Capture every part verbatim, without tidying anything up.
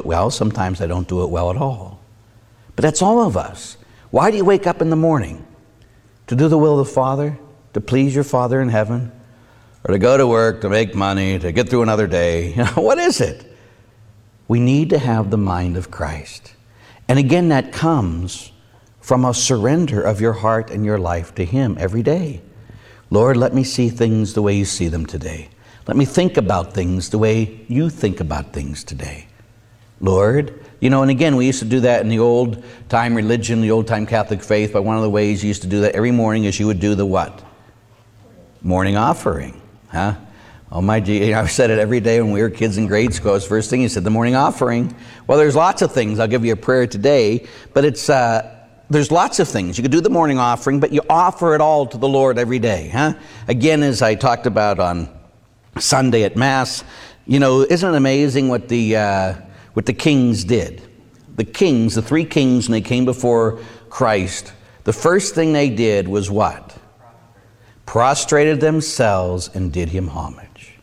it well. Sometimes I don't do it well at all. But that's all of us. Why do you wake up in the morning? To do the will of the Father? To please your Father in heaven? Or to go to work, to make money, to get through another day? You know, what is it? We need to have the mind of Christ. And again, that comes from a surrender of your heart and your life to Him every day. Lord, let me see things the way you see them today. Let me think about things the way you think about things today. Lord, you know, and again, we used to do that in the old-time religion, the old-time Catholic faith, but one of the ways you used to do that every morning is you would do the what? Morning offering. Huh? Oh my gee, I've said it every day when we were kids in grade school. It was the first thing you said, the morning offering. Well, there's lots of things. I'll give you a prayer today, but it's uh, there's lots of things. You could do the morning offering, but you offer it all to the Lord every day. Huh? Again, as I talked about on Sunday at Mass, you know, isn't it amazing what the uh, what the kings did? The kings, the three kings, when they came before Christ, the first thing they did was what? Prostrated themselves and did Him homage.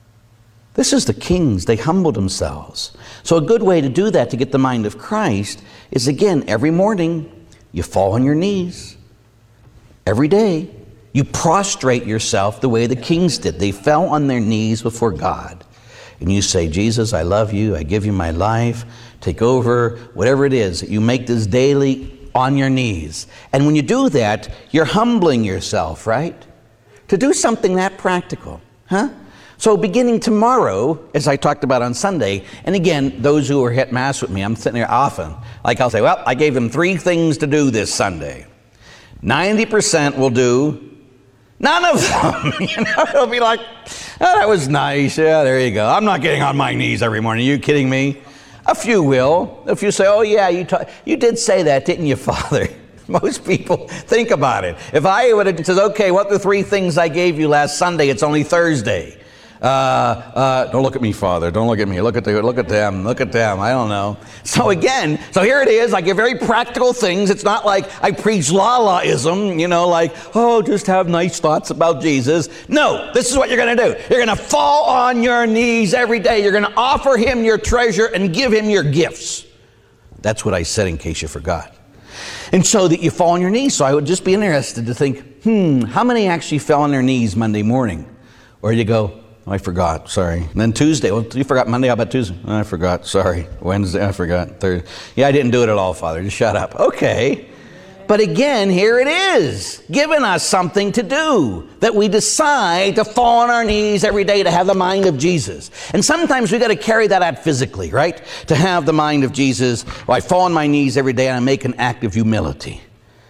This is the kings. They humbled themselves. So a good way to do that, to get the mind of Christ, is again, every morning, you fall on your knees. Every day, you prostrate yourself the way the kings did. They fell on their knees before God. And you say, Jesus, I love you. I give you my life. Take over, whatever it is. You make this daily on your knees. And when you do that, you're humbling yourself, right? To do something that practical, huh? So beginning tomorrow, as I talked about on Sunday, and again, those who are at Mass with me, I'm sitting there often, like I'll say, well, I gave them three things to do this Sunday. ninety percent will do none of them. You know, it'll be like, oh, that was nice. Yeah, there you go. I'm not getting on my knees every morning. Are you kidding me? A few will. If you say, oh yeah, you, ta- you did say that, didn't you, Father? Most people think about it. If I would have said, okay, what are the three things I gave you last Sunday? It's only Thursday. Uh, uh, don't look at me, Father. Don't look at me. Look at the, look at them. Look at them. I don't know. So again, so here it is. I give very practical things. It's not like I preach la-la-ism, you know, like, oh, just have nice thoughts about Jesus. No, this is what you're going to do. You're going to fall on your knees every day. You're going to offer Him your treasure and give Him your gifts. That's what I said, in case you forgot. And so that you fall on your knees. So I would just be interested to think, hmm, how many actually fell on their knees Monday morning? Or you go, oh, I forgot, sorry. And then Tuesday, well, you forgot Monday, how about Tuesday? Oh, I forgot, sorry. Wednesday, I forgot. Thursday. Yeah, I didn't do it at all, Father. Just shut up. Okay. But again, here it is, giving us something to do, that we decide to fall on our knees every day to have the mind of Jesus. And sometimes we got to carry that out physically, right? To have the mind of Jesus. Well, I fall on my knees every day and I make an act of humility.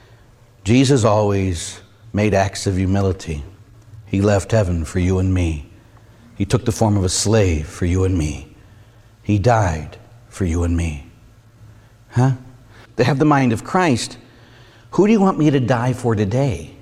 Jesus always made acts of humility. He left heaven for you and me. He took the form of a slave for you and me. He died for you and me. Huh? To have the mind of Christ, who do you want me to die for today?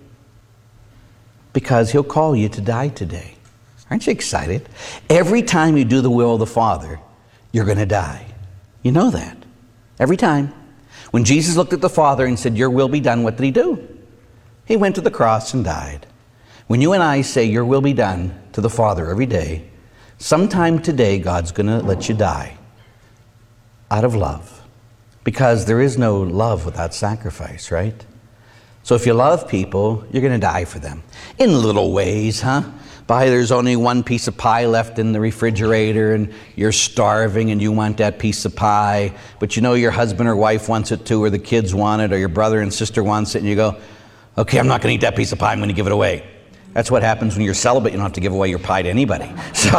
Because He'll call you to die today. Aren't you excited? Every time you do the will of the Father, you're going to die. You know that. Every time. When Jesus looked at the Father and said, your will be done, what did He do? He went to the cross and died. When you and I say, your will be done to the Father every day, sometime today God's going to let you die out of love. Because there is no love without sacrifice, right? So if you love people, you're going to die for them. In little ways, huh? By there's only one piece of pie left in the refrigerator and you're starving and you want that piece of pie, but you know your husband or wife wants it too, or the kids want it, or your brother and sister wants it, and you go, okay, I'm not going to eat that piece of pie, I'm going to give it away. That's what happens when you're celibate. You don't have to give away your pie to anybody. So,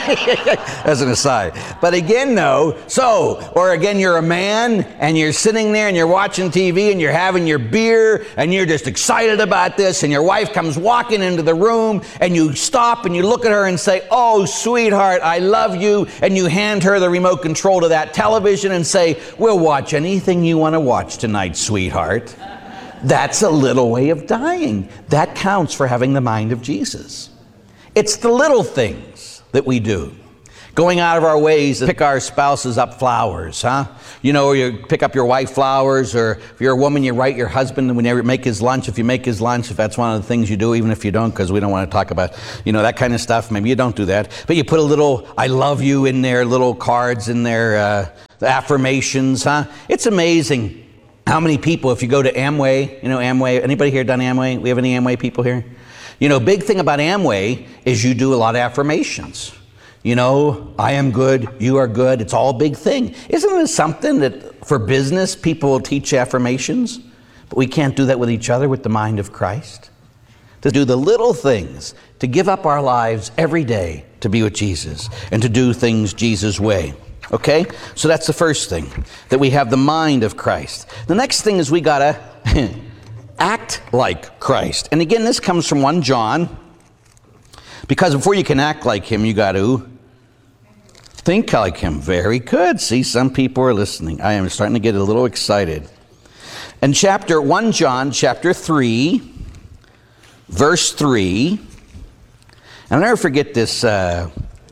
as an aside. But again, no. So, or again, you're a man and you're sitting there and you're watching T V and you're having your beer and you're just excited about this, and your wife comes walking into the room and you stop and you look at her and say, oh, sweetheart, I love you. And you hand her the remote control to that television and say, we'll watch anything you want to watch tonight, sweetheart. That's a little way of dying. That counts for having the mind of Jesus. It's the little things that we do. Going out of our ways to pick our spouses up flowers, huh? You know, you pick up your wife flowers, or if you're a woman, you write your husband when you make his lunch. If you make his lunch, if that's one of the things you do, even if you don't, because we don't want to talk about, you know, that kind of stuff. Maybe you don't do that. But you put a little I love you in there, little cards in there, uh, the affirmations, huh? It's amazing how many people, if you go to Amway, you know Amway, anybody here done Amway? We have any Amway people here? You know, big thing about Amway is you do a lot of affirmations. You know, I am good, you are good. It's all a big thing. Isn't it something that for business, people will teach affirmations? But we can't do that with each other with the mind of Christ. To do the little things, to give up our lives every day to be with Jesus and to do things Jesus' way. Okay? So that's the first thing, that we have the mind of Christ. The next thing is we got to act like Christ. And again, this comes from First John. Because before you can act like him, you got to think like him. Very good. See, some people are listening. I am starting to get a little excited. In chapter First John, chapter three, verse three, and I'll never forget this. Uh,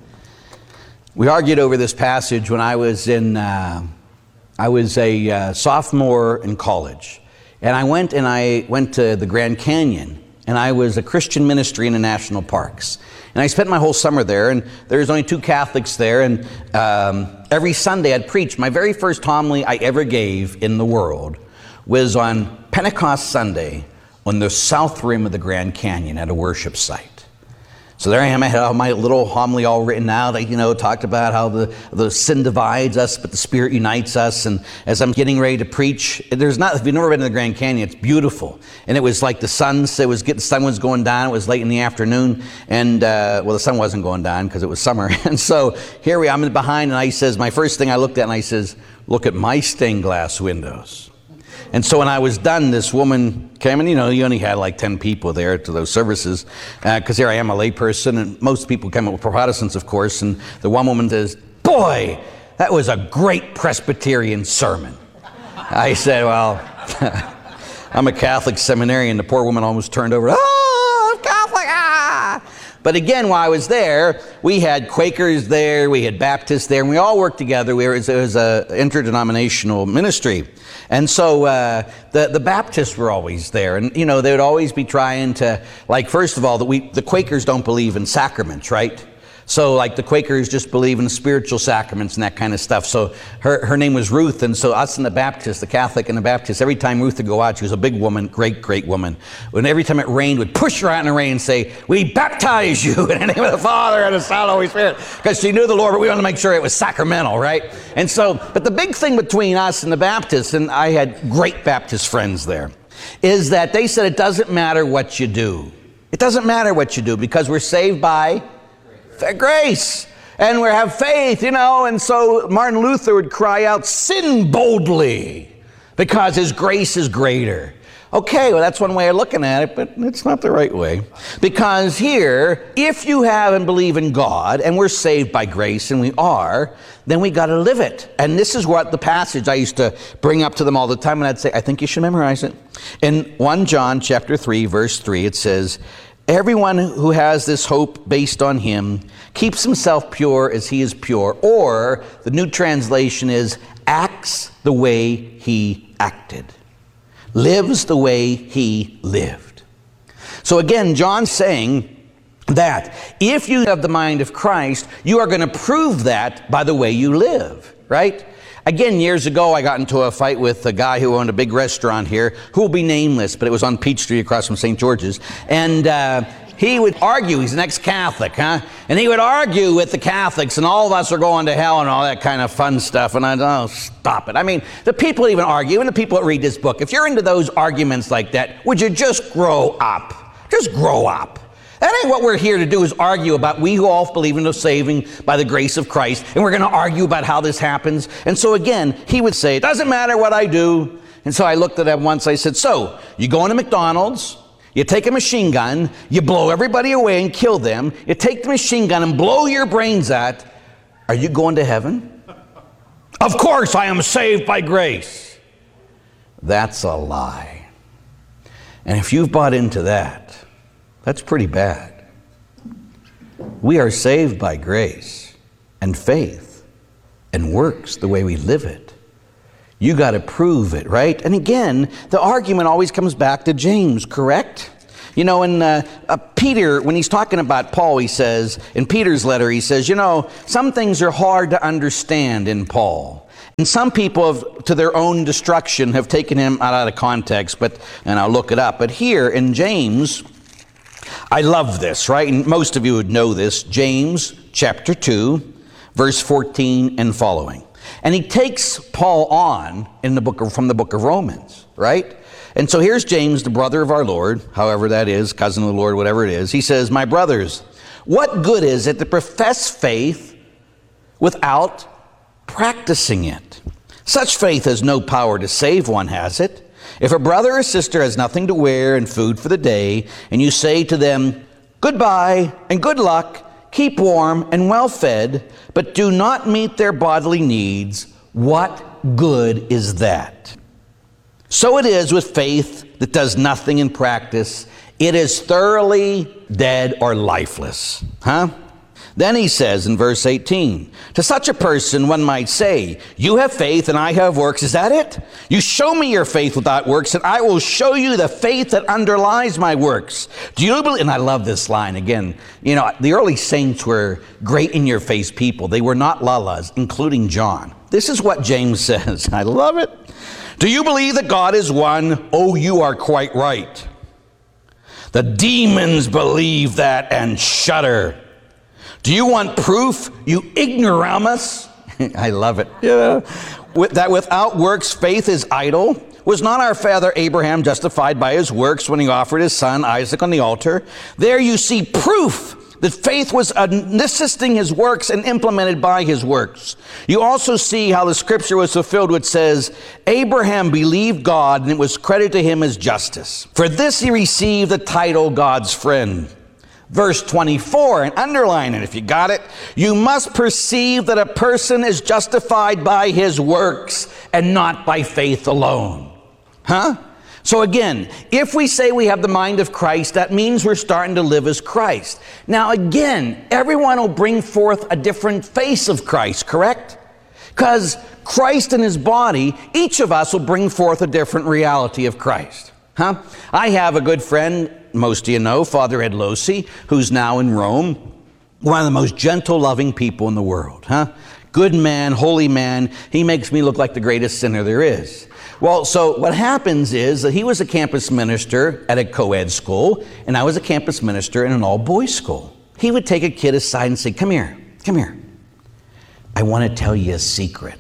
we argued over this passage when I was in, uh, I was a uh, sophomore in college. And I went and I went to the Grand Canyon. And I was a Christian ministry in the national parks. And I spent my whole summer there, and there was only two Catholics there, and um, every Sunday I'd preach. My very first homily I ever gave in the world was on Pentecost Sunday on the south rim of the Grand Canyon at a worship site. So there I am, I had all my little homily all written out. I, you know, talked about how the, the sin divides us, but the Spirit unites us. And as I'm getting ready to preach, there's not, if you've never been to the Grand Canyon, it's beautiful. And it was like the sun, it was getting, the sun was going down. It was late in the afternoon. And, uh, well, the sun wasn't going down because it was summer. And so here we are, I'm behind, and I says, my first thing I looked at, and I says, look at my stained glass windows. And so when I was done, this woman came, and you know, you only had like ten people there to those services, because uh, here I am, a layperson, and most people come up with Protestants, of course, and the one woman says, boy, that was a great Presbyterian sermon. I said, well, I'm a Catholic seminarian. The poor woman almost turned over, oh, I'm Catholic, ah! But again, while I was there, we had Quakers there, we had Baptists there, and we all worked together. We were, it was an interdenominational ministry. And so uh, the, the Baptists were always there. And, you know, they would always be trying to, like, first of all, the, we, the Quakers don't believe in sacraments, right? So, like, the Quakers just believe in spiritual sacraments and that kind of stuff. So her, her name was Ruth. And so us and the Baptists, the Catholic and the Baptists, every time Ruth would go out, she was a big woman, great, great woman. And every time it rained, would push her out in the rain and say, we baptize you in the name of the Father and the Son and the Holy Spirit. Because she knew the Lord, but we wanted to make sure it was sacramental, right? And so, but the big thing between us and the Baptists, and I had great Baptist friends there, is that they said it doesn't matter what you do. It doesn't matter what you do because we're saved by grace, and we have faith, you know. And so Martin Luther would cry out, sin boldly, because his grace is greater. Okay, well, that's one way of looking at it, but it's not the right way. Because here, if you have and believe in God, and we're saved by grace, and we are, then we got to live it. And this is what the passage I used to bring up to them all the time, and I'd say, I think you should memorize it. In First John chapter three, verse three, it says, everyone who has this hope based on him keeps himself pure as he is pure. Or, the new translation is, acts the way he acted. Lives the way he lived. So again, John's saying that if you have the mind of Christ, you are going to prove that by the way you live, right? Again, years ago, I got into a fight with a guy who owned a big restaurant here, who will be nameless, but it was on Peachtree across from Saint George's. And uh, he would argue, he's an ex-Catholic, huh? And he would argue with the Catholics, and all of us are going to hell and all that kind of fun stuff. And I oh, stop it. I mean, the people even argue, and the people that read this book, if you're into those arguments like that, would you just grow up? Just grow up. That ain't what we're here to do, is argue about we who all believe in the saving by the grace of Christ, and we're going to argue about how this happens. And so again, he would say, it doesn't matter what I do. And so I looked at him once, I said, so, you go into McDonald's, you take a machine gun, you blow everybody away and kill them, you take the machine gun and blow your brains out, are you going to heaven? Of course I am saved by grace. That's a lie. And if you've bought into that, that's pretty bad. We are saved by grace and faith and works the way we live it. You got to prove it, right? And again, the argument always comes back to James, correct? You know, in uh, uh, Peter, when he's talking about Paul, he says, in Peter's letter, he says, you know, some things are hard to understand in Paul. And some people have, to their own destruction, have taken him out of context, but, and I'll look it up. But here in James, I love this, right? And most of you would know this. James chapter two, verse fourteen and following. And he takes Paul on in the book of, from the book of Romans, right? And so here's James, the brother of our Lord, however that is, cousin of the Lord, whatever it is. He says, "My brothers, what good is it to profess faith without practicing it? Such faith has no power to save one, has it? If a brother or sister has nothing to wear and food for the day, and you say to them, 'Goodbye and good luck, keep warm and well fed,' but do not meet their bodily needs, what good is that? So it is with faith that does nothing in practice. It is thoroughly dead or lifeless." Huh? Then he says in verse eighteen, "To such a person one might say, 'You have faith and I have works.' Is that it? You show me your faith without works, and I will show you the faith that underlies my works. Do you believe?" And I love this line again. You know, the early saints were great in-your-face people. They were not lalas, including John. This is what James says. I love it. "Do you believe that God is one? Oh, you are quite right. The demons believe that and shudder. Do you want proof, you ignoramus?" I love it. Yeah. With, that without works faith is idle. Was not our father Abraham justified by his works when he offered his son Isaac on the altar? There you see proof that faith was assisting his works and implemented by his works. You also see how the scripture was fulfilled, which says, "Abraham believed God, and it was credited to him as justice. For this he received the title God's friend." Verse twenty-four, and underline it if you got it. "You must perceive that a person is justified by his works and not by faith alone." Huh? So again, if we say we have the mind of Christ, that means we're starting to live as Christ. Now again, everyone will bring forth a different face of Christ, correct? Because Christ and his body, each of us will bring forth a different reality of Christ. Huh? I have a good friend, most of you know, Father Ed Losi, who's now in Rome. One of the most gentle, loving people in the world. Huh? Good man, holy man. He makes me look like the greatest sinner there is. Well, so what happens is that he was a campus minister at a co-ed school, and I was a campus minister in an all-boys school. He would take a kid aside and say, "Come here, come here. I want to tell you a secret.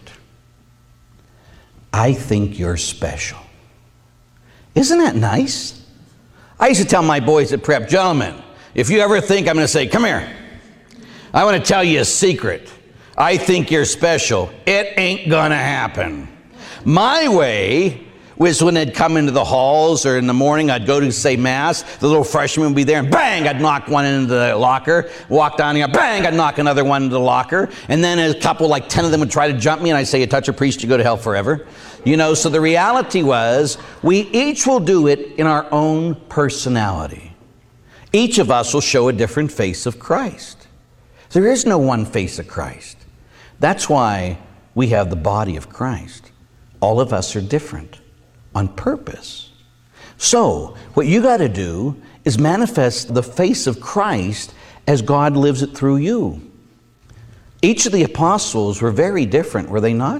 I think you're special." Isn't that nice? I used to tell my boys at prep, "Gentlemen, if you ever think I'm going to say, 'Come here, I want to tell you a secret. I think you're special,' it ain't going to happen." My way was when they'd come into the halls, or in the morning I'd go to say mass, the little freshman would be there, and bang, I'd knock one into the locker, walk down here, bang, I'd knock another one into the locker, and then a couple, like ten of them would try to jump me, and I'd say, "You touch a priest, you go to hell forever." You know, so the reality was, we each will do it in our own personality. Each of us will show a different face of Christ. There is no one face of Christ. That's why we have the body of Christ. All of us are different on purpose. So, what you got to do is manifest the face of Christ as God lives it through you. Each of the apostles were very different, were they not?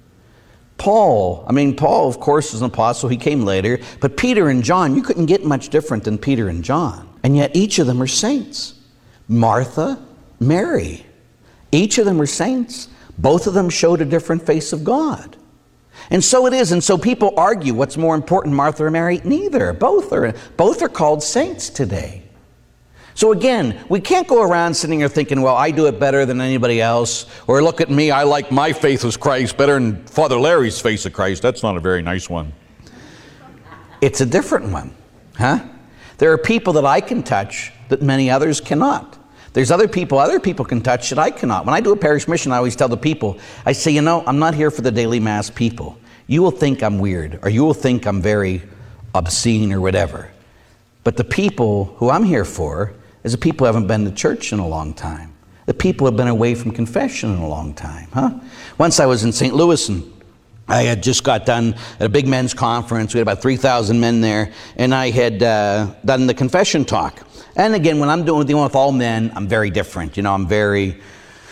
Paul, I mean, Paul, of course, is an apostle. He came later. But Peter and John, you couldn't get much different than Peter and John. And yet each of them are saints. Martha, Mary, each of them are saints. Both of them showed a different face of God. And so it is. And so people argue, what's more important, Martha or Mary? Neither. Both are, both are called saints today. So again, we can't go around sitting here thinking, well, I do it better than anybody else. Or look at me, I like my faith as Christ better than Father Larry's face of Christ. That's not a very nice one. It's a different one. Huh? There are people that I can touch that many others cannot. There's other people other people can touch that I cannot. When I do a parish mission, I always tell the people, I say, you know, I'm not here for the daily mass people. You will think I'm weird, or you will think I'm very obscene or whatever. But the people who I'm here for is the people who haven't been to church in a long time. The people who have been away from confession in a long time. Huh? Once I was in Saint Louis, and I had just got done at a big men's conference. We had about three thousand men there, and I had uh, done the confession talk. And again, when I'm doing dealing with all men, I'm very different. You know, I'm very,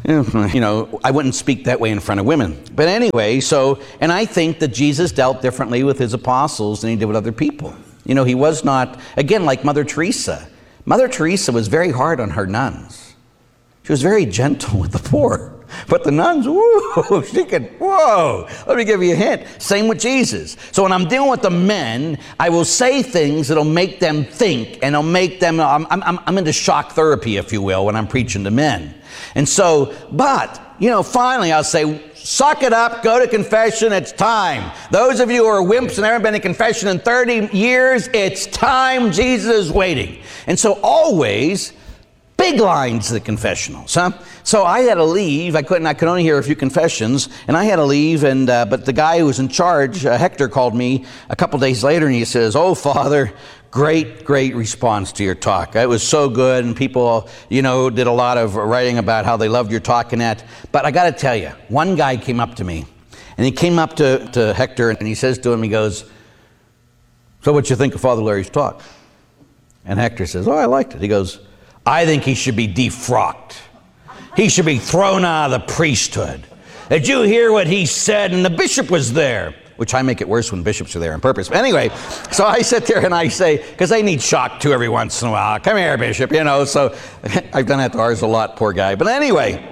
You know, I wouldn't speak that way in front of women. But anyway, so, and I think that Jesus dealt differently with his apostles than he did with other people. You know, he was not, again, like Mother Teresa. Mother Teresa was very hard on her nuns. She was very gentle with the poor. But the nuns, whoa, she could, whoa. Let me give you a hint. Same with Jesus. So when I'm dealing with the men, I will say things that'll make them think, and it'll make them, I'm, I'm, I'm into shock therapy, if you will, when I'm preaching to men. And so, but, you know, finally I'll say, suck it up, go to confession, it's time. Those of you who are wimps and haven't been to confession in thirty years, it's time, Jesus is waiting. And so always, big lines to the confessionals, huh? So I had to leave. I couldn't. I could only hear a few confessions, and I had to leave. And uh, but the guy who was in charge, uh, Hector, called me a couple days later, and he says, "Oh, Father, great, great response to your talk. It was so good, and people, you know, did a lot of writing about how they loved your talk and that. But I got to tell you, one guy came up to me, and he came up to to Hector, and he says to him, he goes, 'So what you think of Father Larry's talk?' And Hector says, 'Oh, I liked it.' He goes, 'I think he should be defrocked. He should be thrown out of the priesthood. Did you hear what he said?' And the bishop was there," which I make it worse when bishops are there on purpose. But anyway, so I sit there and I say, because they need shock too every once in a while. "Come here, Bishop," you know. So I've done that to ours a lot, poor guy. But anyway,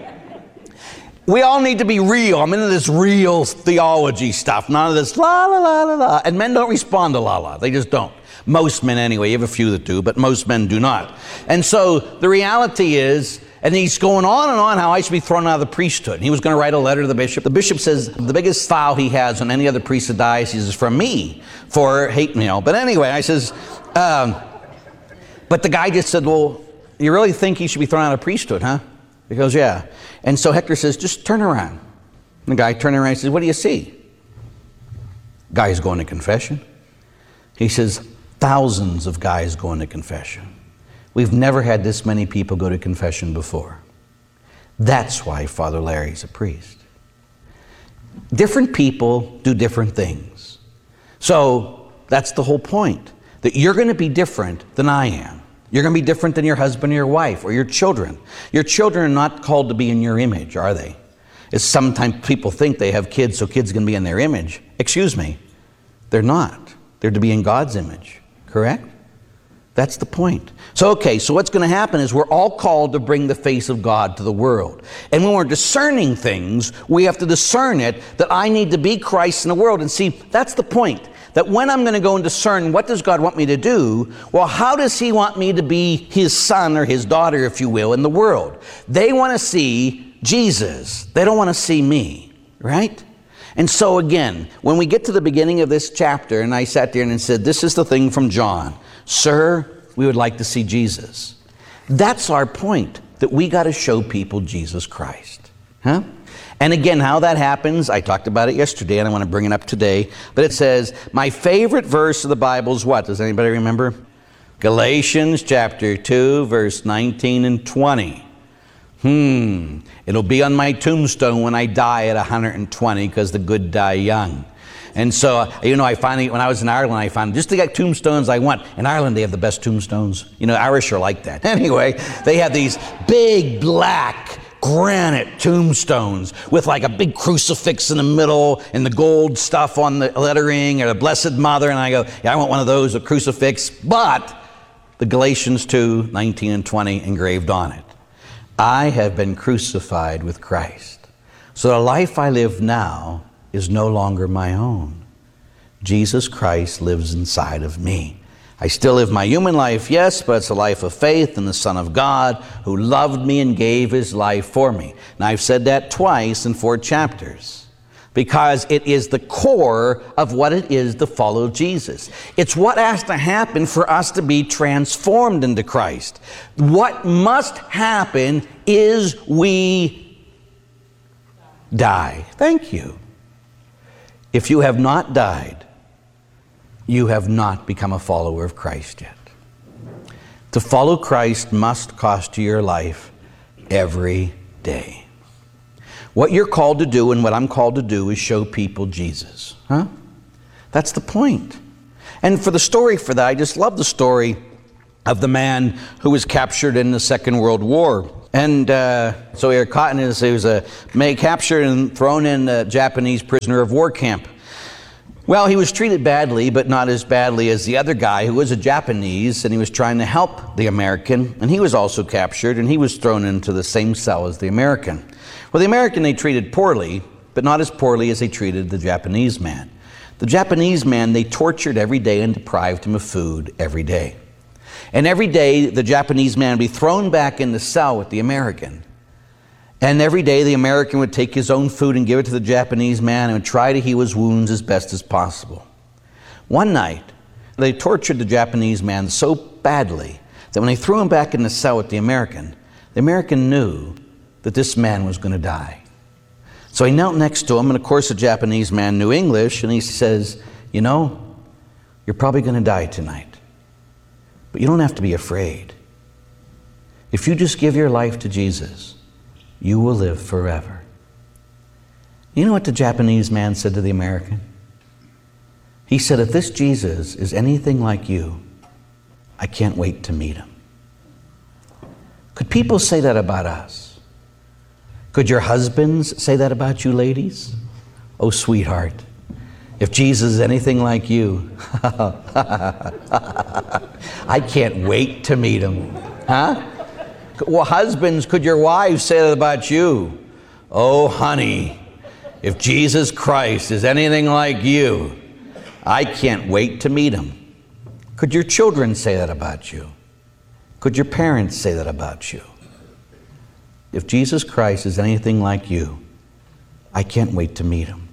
we all need to be real. I'm into this real theology stuff. None of this la, la, la, la, la. And men don't respond to la, la. They just don't. Most men anyway. You have a few that do, but most men do not. And so the reality is, and he's going on and on how I should be thrown out of the priesthood. And he was going to write a letter to the bishop. The bishop says the biggest foul he has on any other priest of diocese is from me for hate, you know. But anyway, I says, um, but the guy just said, "Well, you really think he should be thrown out of priesthood, huh?" He goes, "Yeah." And so Hector says, "Just turn around." And the guy turned around and says, "What do you see?" Guy's going to confession. He says, "Thousands of guys going to confession. We've never had this many people go to confession before. That's why Father Larry's a priest." Different people do different things. So that's the whole point, that you're going to be different than I am. You're going to be different than your husband or your wife or your children. Your children are not called to be in your image, are they? It's sometimes people think they have kids, so kids can be in their image. Excuse me, they're not. They're to be in God's image, correct? That's the point. So, okay, so what's going to happen is we're all called to bring the face of God to the world. And when we're discerning things, we have to discern it, that I need to be Christ in the world. And see, that's the point. That when I'm going to go and discern what does God want me to do, well, how does he want me to be his son or his daughter, if you will, in the world? They want to see Jesus. They don't want to see me, right? And so again, when we get to the beginning of this chapter, and I sat there and said, this is the thing from John. Sir, we would like to see Jesus. That's our point, that we got to show people Jesus Christ. Huh? And again, how that happens, I talked about it yesterday, and I want to bring it up today. But it says, my favorite verse of the Bible is what? Does anybody remember? Galatians chapter two, verse nineteen and twenty. Hmm, it'll be on my tombstone when I die at one hundred twenty, because the good die young. And so, you know, I finally, when I was in Ireland, I found just to get tombstones I want. In Ireland, they have the best tombstones. You know, Irish are like that. Anyway, they have these big black granite tombstones with like a big crucifix in the middle and the gold stuff on the lettering, or the Blessed Mother. And I go, yeah, I want one of those, a crucifix. But the Galatians two, nineteen and twenty engraved on it. I have been crucified with Christ. So the life I live now is no longer my own. Jesus Christ lives inside of me. I still live my human life, yes, but it's a life of faith in the Son of God who loved me and gave his life for me. Now I've said that twice in four chapters, because it is the core of what it is to follow Jesus. It's what has to happen for us to be transformed into Christ. What must happen is we die. Thank you. If you have not died, you have not become a follower of Christ yet. To follow Christ must cost you your life every day. What you're called to do and what I'm called to do is show people Jesus. Huh? That's the point. And for the story for that, I just love the story of the man who was captured in the Second World War. And uh, so Eric Cotton is, he was a, made captured and thrown in a Japanese prisoner of war camp. Well, he was treated badly, but not as badly as the other guy who was a Japanese, and he was trying to help the American, and he was also captured, and he was thrown into the same cell as the American. Well, the American they treated poorly, but not as poorly as they treated the Japanese man. The Japanese man they tortured every day and deprived him of food every day. And every day the Japanese man would be thrown back in the cell with the American. And every day the American would take his own food and give it to the Japanese man and would try to heal his wounds as best as possible. One night, they tortured the Japanese man so badly that when they threw him back in the cell with the American, the American knew that this man was going to die. So he knelt next to him, and of course the Japanese man knew English, and he says, you know, you're probably going to die tonight, but you don't have to be afraid. If you just give your life to Jesus, you will live forever. You know what the Japanese man said to the American? He said, if this Jesus is anything like you, I can't wait to meet him. Could people say that about us? Could your husbands say that about you, ladies? Oh, sweetheart, if Jesus is anything like you, I can't wait to meet him. Huh? Well, husbands, could your wives say that about you? Oh, honey, if Jesus Christ is anything like you, I can't wait to meet him. Could your children say that about you? Could your parents say that about you? If Jesus Christ is anything like you, I can't wait to meet him.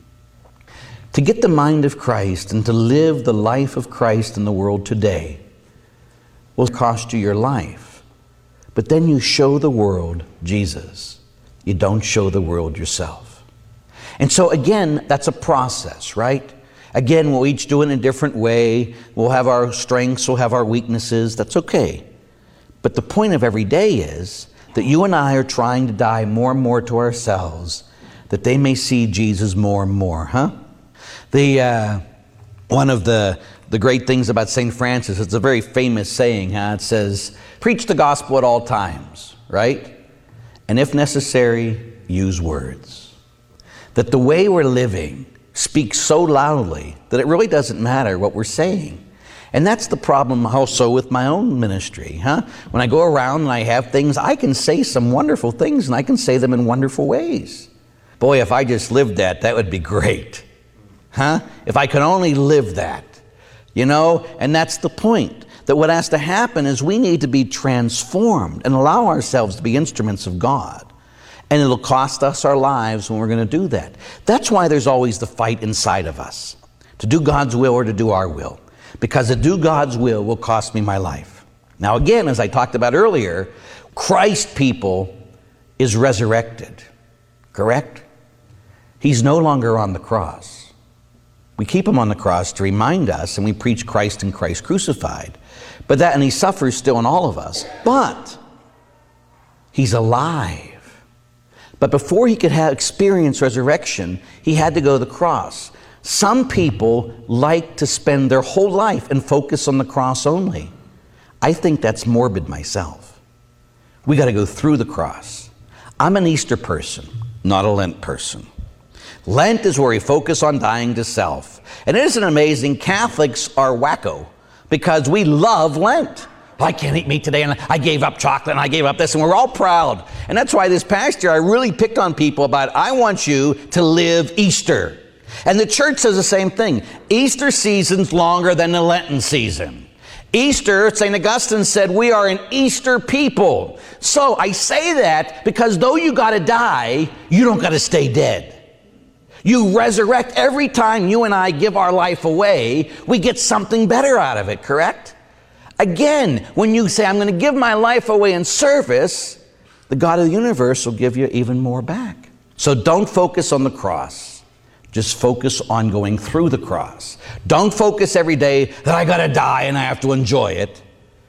To get the mind of Christ and to live the life of Christ in the world today will cost you your life. But then you show the world Jesus. You don't show the world yourself. And so again, that's a process, right? Again, we'll each do it in a different way. We'll have our strengths, we'll have our weaknesses. That's okay. But the point of every day is that you and I are trying to die more and more to ourselves, that they may see Jesus more and more, huh? The uh, one of the the great things about Saint Francis, it's a very famous saying, huh? It says, preach the gospel at all times, right? And if necessary, use words. That the way we're living speaks so loudly that it really doesn't matter what we're saying. And that's the problem also with my own ministry, huh? When I go around and I have things, I can say some wonderful things, and I can say them in wonderful ways. Boy, if I just lived that, that would be great. Huh? If I could only live that. You know, and that's the point. That what has to happen is we need to be transformed and allow ourselves to be instruments of God. And it'll cost us our lives when we're going to do that. That's why there's always the fight inside of us. To do God's will or to do our will. Because to do God's will will cost me my life. Now again, as I talked about earlier, Christ people is resurrected. Correct? He's no longer on the cross. We keep him on the cross to remind us, and we preach Christ and Christ crucified. But that, and he suffers still in all of us. But he's alive. But before he could have experience resurrection, he had to go to the cross. Some people like to spend their whole life and focus on the cross only. I think that's morbid myself. We got to go through the cross. I'm an Easter person, not a Lent person. Lent is where we focus on dying to self. And isn't it amazing? Catholics are wacko because we love Lent. Well, I can't eat meat today, and I gave up chocolate, and I gave up this, and we're all proud. And that's why this past year I really picked on people about, I want you to live Easter. And the church says the same thing. Easter season's longer than the Lenten season. Easter, Saint Augustine said, we are an Easter people. So I say that because though you got to die, you don't got to stay dead. You resurrect every time you and I give our life away, we get something better out of it, correct? Again, when you say, I'm going to give my life away in service, the God of the universe will give you even more back. So don't focus on the cross. Just focus on going through the cross. Don't focus every day that I got to die and I have to enjoy it.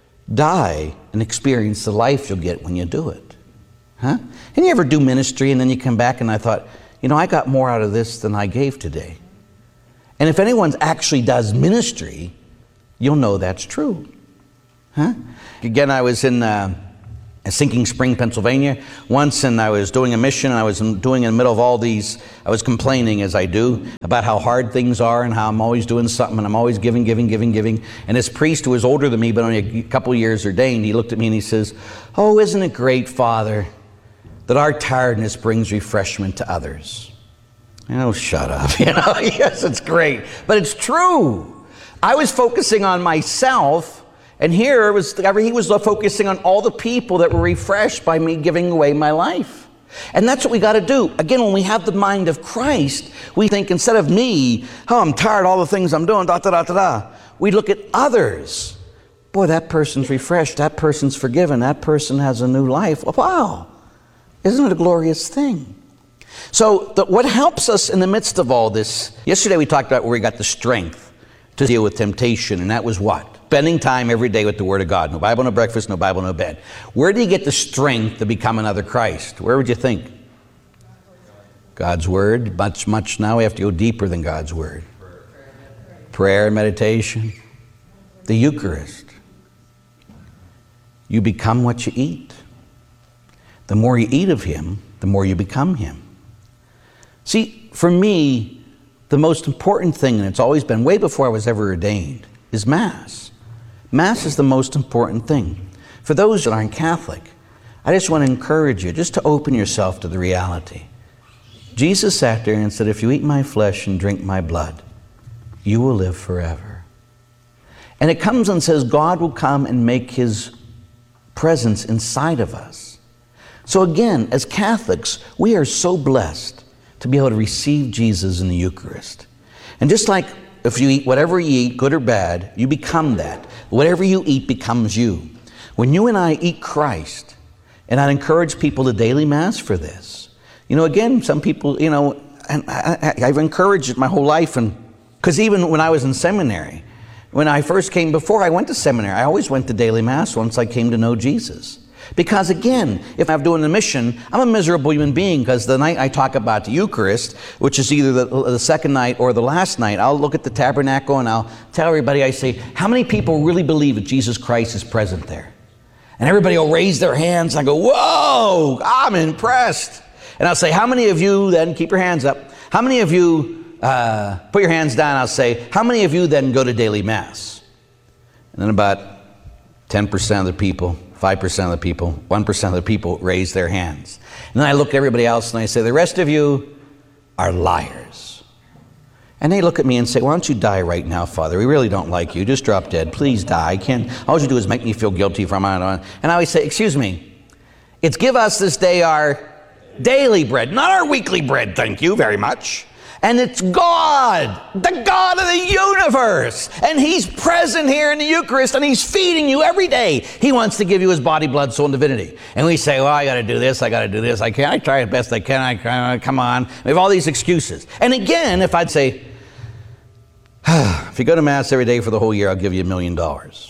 Die and experience the life you'll get when you do it. Huh? And you ever do ministry and then you come back and I thought, you know, I got more out of this than I gave today. And if anyone actually does ministry, you'll know that's true. Huh? Again, I was in uh, Sinking Spring, Pennsylvania once, and I was doing a mission, and I was doing in the middle of all these, I was complaining, as I do, about how hard things are and how I'm always doing something, and I'm always giving, giving, giving, giving. And this priest, who was older than me, but only a couple years ordained, he looked at me and he says, "Oh, isn't it great, Father, that our tiredness brings refreshment to others?" Oh, shut up. You know, yes, it's great. But it's true. I was focusing on myself, and here was he was focusing on all the people that were refreshed by me giving away my life. And that's what we got to do. Again, when we have the mind of Christ, we think instead of me, oh, I'm tired of all the things I'm doing, da, da, da, da, da. We look at others. Boy, that person's refreshed. That person's forgiven. That person has a new life. Wow. Isn't it a glorious thing? So the, what helps us in the midst of all this, yesterday we talked about where we got the strength to deal with temptation, and that was what? Spending time every day with the Word of God. No Bible, no breakfast, no Bible, no bed. Where do you get the strength to become another Christ? Where would you think? God's Word. Much, much now we have to go deeper than God's Word. Prayer and meditation. The Eucharist. You become what you eat. The more you eat of Him, the more you become Him. See, for me, the most important thing, and it's always been way before I was ever ordained, is Mass. Mass is the most important thing. For those that aren't Catholic, I just want to encourage you just to open yourself to the reality. Jesus sat there and said, if you eat my flesh and drink my blood, you will live forever. And it comes and says God will come and make His presence inside of us. So again, as Catholics, we are so blessed to be able to receive Jesus in the Eucharist. And just like if you eat whatever you eat, good or bad, you become that. Whatever you eat becomes you. When you and I eat Christ, and I'd encourage people to daily Mass for this. You know, again, some people, you know, and I, I, I've encouraged it my whole life, and because even when I was in seminary, when I first came, before I went to seminary, I always went to daily Mass once I came to know Jesus. Because again, if I'm doing the mission, I'm a miserable human being, because the night I talk about the Eucharist, which is either the, the second night or the last night, I'll look at the tabernacle and I'll tell everybody, I say, how many people really believe that Jesus Christ is present there? And everybody will raise their hands and I go, whoa, I'm impressed. And I'll say, how many of you then, keep your hands up, how many of you, uh, put your hands down, I'll say, how many of you then go to daily Mass? And then about ten percent of the people, five percent of the people, one percent of the people raise their hands. And then I look at everybody else and I say, the rest of you are liars. And they look at me and say, why don't you die right now, Father? We really don't like you. Just drop dead. Please die. I can't. All you do is make me feel guilty from on on. And I always say, excuse me, it's give us this day our daily bread, not our weekly bread, thank you very much. And it's God, the God of the universe. And He's present here in the Eucharist, and He's feeding you every day. He wants to give you His body, blood, soul, and divinity. And we say, well, I got to do this, I got to do this. I can't. I try as best I can. I try, come on. We have all these excuses. And again, if I'd say, if you go to Mass every day for the whole year, I'll give you a million dollars.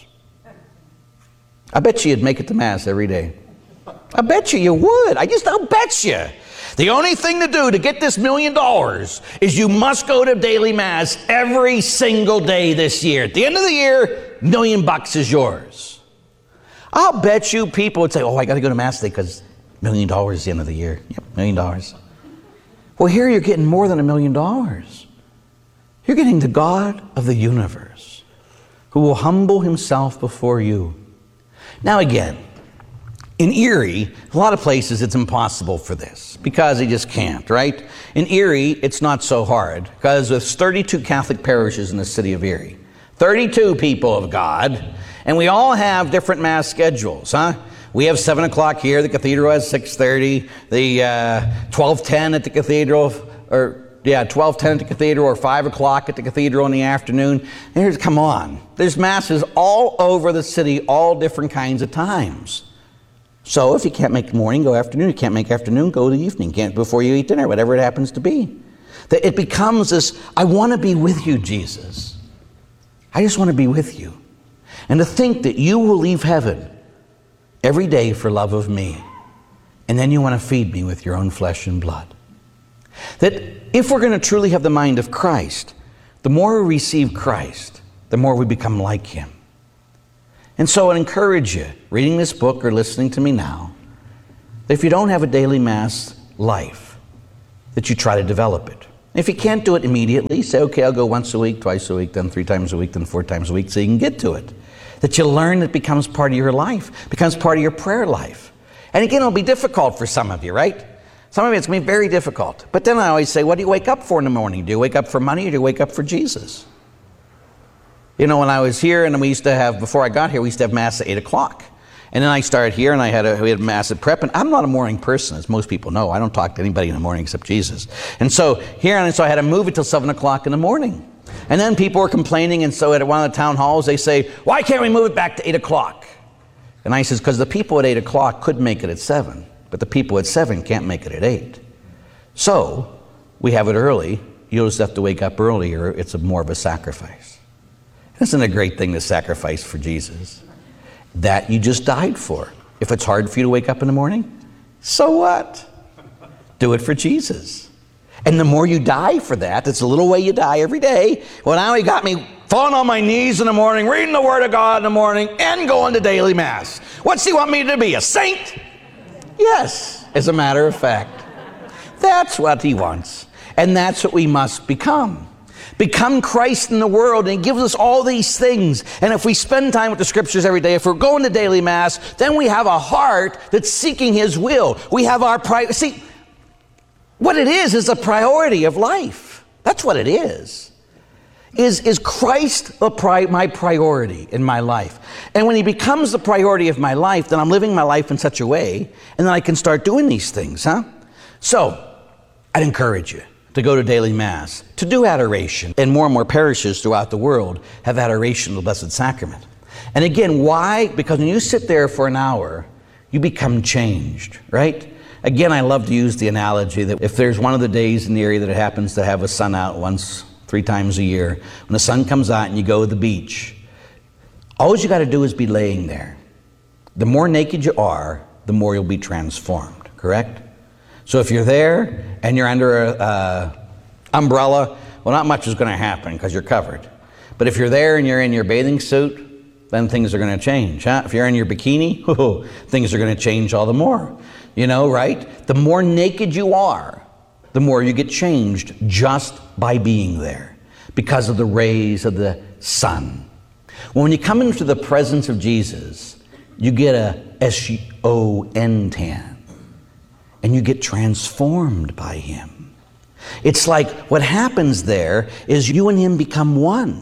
I bet you you'd make it to Mass every day. I bet you you would. I just, I'll bet you. The only thing to do to get this million dollars is you must go to daily Mass every single day this year. At the end of the year, million bucks is yours. I'll bet you people would say, oh, I got to go to Mass today because million dollars is the end of the year. Yep, million dollars. Well, here you're getting more than a million dollars. You're getting the God of the universe who will humble Himself before you. Now again, in Erie, a lot of places it's impossible for this because they just can't, right? In Erie, it's not so hard because there's thirty-two Catholic parishes in the city of Erie. thirty-two people of God, and we all have different Mass schedules, huh? We have seven o'clock here, the cathedral has six thirty, the uh, twelve ten at the cathedral, or yeah, twelve ten at the cathedral, or five o'clock at the cathedral in the afternoon. Here's, come on. There's Masses all over the city, all different kinds of times. So if you can't make morning, go afternoon. You can't make afternoon, go to evening. Can't before you eat dinner, whatever it happens to be. That it becomes this, I want to be with you, Jesus. I just want to be with you. And to think that you will leave heaven every day for love of me. And then you want to feed me with your own flesh and blood. That if we're going to truly have the mind of Christ, the more we receive Christ, the more we become like Him. And so I encourage you, reading this book or listening to me now, that if you don't have a daily Mass life, that you try to develop it. If you can't do it immediately, say, okay, I'll go once a week, twice a week, then three times a week, then four times a week, so you can get to it. That you learn it becomes part of your life, becomes part of your prayer life. And again, it'll be difficult for some of you, right? Some of you, it's going to be very difficult. But then I always say, what do you wake up for in the morning? Do you wake up for money or do you wake up for Jesus? You know, when I was here, and we used to have, before I got here, we used to have Mass at eight o'clock. And then I started here, and I had a, we had Mass at prep. And I'm not a morning person, as most people know. I don't talk to anybody in the morning except Jesus. And so here, and so I had to move it till seven o'clock in the morning. And then people were complaining, and so at one of the town halls, they say, why can't we move it back to eight o'clock? And I says, because the people at eight o'clock could make it at seven, but the people at seven can't make it at eight. So we have it early. You'll just have to wake up earlier. It's a more of a sacrifice. Isn't it a great thing to sacrifice for Jesus? That you just died for. If it's hard for you to wake up in the morning, so what? Do it for Jesus. And the more you die for that, it's a little way you die every day. Well, now he got me falling on my knees in the morning, reading the Word of God in the morning, and going to daily Mass. What's he want me to be, a saint? Yes, as a matter of fact. That's what he wants. And that's what we must become. Become Christ in the world, and he gives us all these things. And if we spend time with the Scriptures every day, if we're going to daily Mass, then we have a heart that's seeking his will. We have our pri- see, what it is is a priority of life. That's what it is. Is, is Christ a pri- my priority in my life? And when he becomes the priority of my life, then I'm living my life in such a way, and then I can start doing these things, huh? So, I'd encourage you to go to daily Mass, to do adoration. And more and more parishes throughout the world have adoration of the Blessed Sacrament. And again, why? Because when you sit there for an hour, you become changed, right? Again, I love to use the analogy that if there's one of the days in the area that it happens to have a sun out once, three times a year, when the sun comes out and you go to the beach, all you got to do is be laying there. The more naked you are, the more you'll be transformed, correct? So if you're there and you're under an uh, umbrella, well, not much is going to happen because you're covered. But if you're there and you're in your bathing suit, then things are going to change. Huh? If you're in your bikini, oh, things are going to change all the more. You know, right? The more naked you are, the more you get changed just by being there because of the rays of the sun. When you come into the presence of Jesus, you get a S O N tan, and you get transformed by him. It's like what happens there is you and him become one.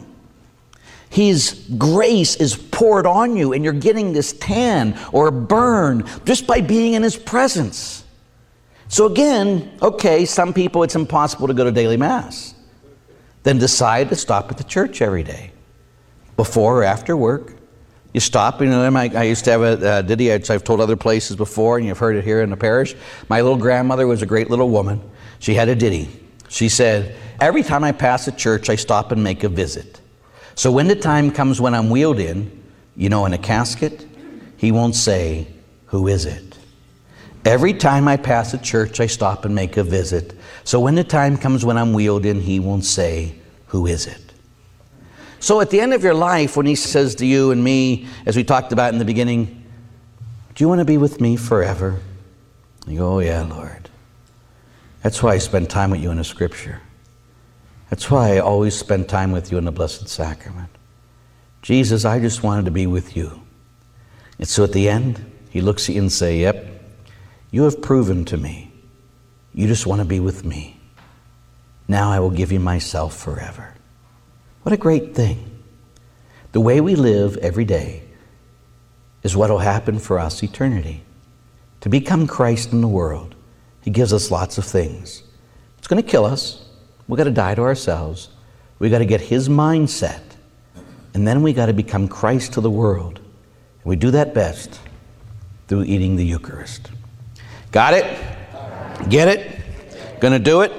His grace is poured on you, and you're getting this tan or burn just by being in his presence. So again, okay, some people it's impossible to go to daily Mass. Then decide to stop at the church every day. Before or after work. You stop, you know, I used to have a uh, ditty, I've told other places before, and you've heard it here in the parish. My little grandmother was a great little woman. She had a ditty. She said, every time I pass a church, I stop and make a visit. So when the time comes when I'm wheeled in, you know, in a casket, he won't say, who is it? Every time I pass a church, I stop and make a visit. So when the time comes when I'm wheeled in, he won't say, who is it? So at the end of your life, when he says to you and me, as we talked about in the beginning, do you want to be with me forever? You go, oh yeah, Lord. That's why I spend time with you in the Scripture. That's why I always spend time with you in the Blessed Sacrament. Jesus, I just wanted to be with you. And so at the end, he looks at you and says, yep, you have proven to me. You just want to be with me. Now I will give you myself forever. What a great thing. The way we live every day is what will happen for us eternity. To become Christ in the world, he gives us lots of things. It's going to kill us. We've got to die to ourselves. We've got to get his mindset. And then we got to become Christ to the world. And we do that best through eating the Eucharist. Got it? Get it? Gonna do it?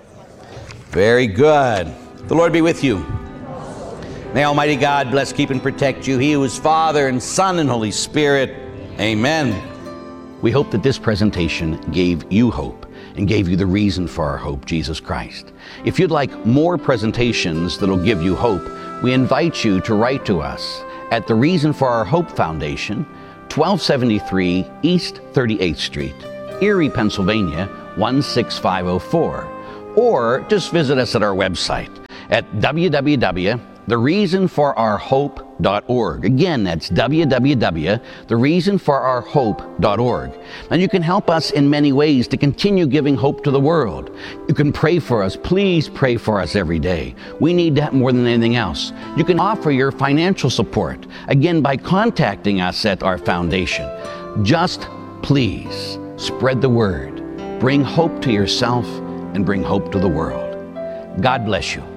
Very good. The Lord be with you. May Almighty God bless, keep, and protect you. He who is Father and Son and Holy Spirit. Amen. We hope that this presentation gave you hope and gave you the reason for our hope, Jesus Christ. If you'd like more presentations that'll give you hope, we invite you to write to us at the Reason for Our Hope Foundation, twelve seventy-three East thirty-eighth Street, Erie, Pennsylvania, one six five oh four. Or just visit us at our website at w w w dot the reason for our hope dot org. Again, that's w w w dot the reason for our hope dot org. And you can help us in many ways to continue giving hope to the world. You can pray for us. Please pray for us every day. We need that more than anything else. You can offer your financial support, again, by contacting us at our foundation. Just please spread the word. Bring hope to yourself and bring hope to the world. God bless you.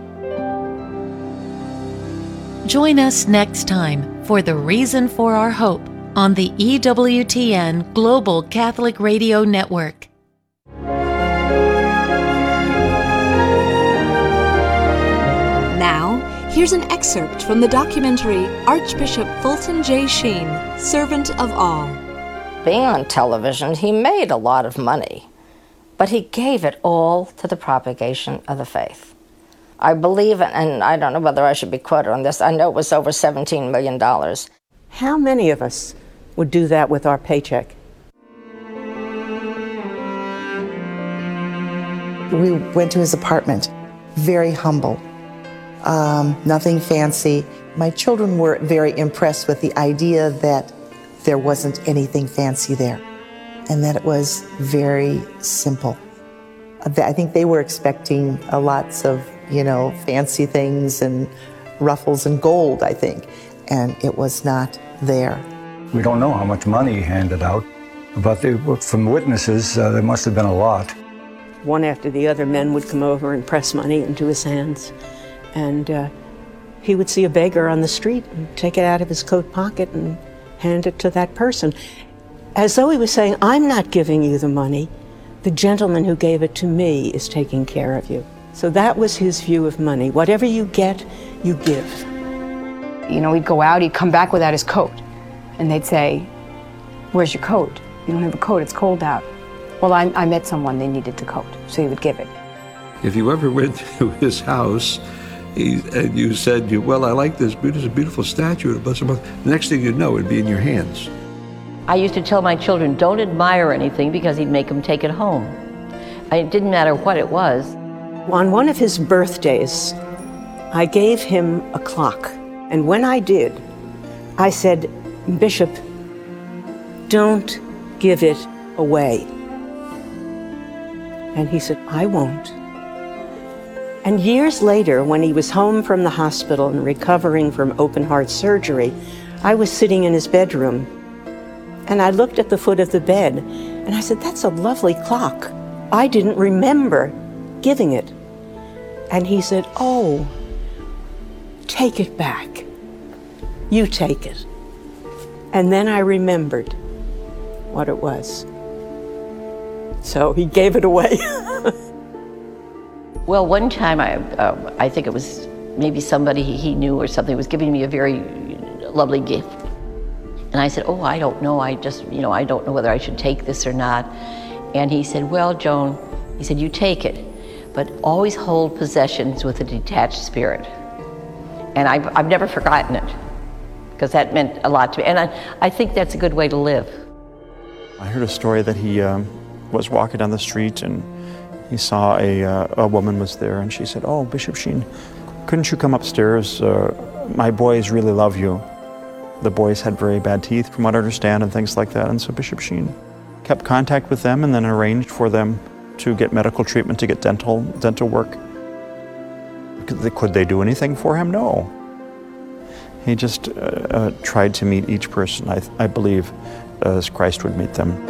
Join us next time for The Reason for Our Hope on the E W T N Global Catholic Radio Network. Now, here's an excerpt from the documentary Archbishop Fulton J. Sheen, Servant of All. Being on television, he made a lot of money, but he gave it all to the propagation of the faith. I believe, and I don't know whether I should be quoted on this, I know it was over seventeen million dollars. How many of us would do that with our paycheck? We went to his apartment, very humble, um, nothing fancy. My children were very impressed with the idea that there wasn't anything fancy there and that it was very simple. I think they were expecting uh, lots of, you know, fancy things and ruffles and gold, I think, and it was not there. We don't know how much money he handed out, but they, from witnesses, uh, there must have been a lot. One after the other, men would come over and press money into his hands, and uh, he would see a beggar on the street and take it out of his coat pocket and hand it to that person, as though he was saying, I'm not giving you the money. The gentleman who gave it to me is taking care of you. So that was his view of money. Whatever you get, you give. You know, he'd go out, he'd come back without his coat. And they'd say, where's your coat? You don't have a coat, it's cold out. Well, I, I met someone, they needed the coat, so he would give it. If you ever went to his house, he, and you said, well, I like this, it's a beautiful statue, the next thing you'd know, it'd be in your hands. I used to tell my children, don't admire anything because he'd make them take it home. It didn't matter what it was. On one of his birthdays, I gave him a clock. And when I did, I said, Bishop, don't give it away. And he said, I won't. And years later, when he was home from the hospital and recovering from open heart surgery, I was sitting in his bedroom. And I looked at the foot of the bed, and I said, that's a lovely clock. I didn't remember giving it. And he said, oh, take it back. You take it. And then I remembered what it was. So he gave it away. Well, one time, I, uh, I think it was maybe somebody he knew or something was giving me a very lovely gift. And I said, oh, I don't know, I just, you know, I don't know whether I should take this or not. And he said, well, Joan, he said, you take it, but always hold possessions with a detached spirit. And I've, I've never forgotten it, because that meant a lot to me. And I, I think that's a good way to live. I heard a story that he um, was walking down the street and he saw a, uh, a woman was there, and she said, oh, Bishop Sheen, couldn't you come upstairs? Uh, my boys really love you. The boys had very bad teeth, from what I understand, and things like that. And so Bishop Sheen kept contact with them and then arranged for them to get medical treatment, to get dental dental work. Could they, could they do anything for him? No. He just uh, uh, tried to meet each person, I, I believe, as Christ would meet them.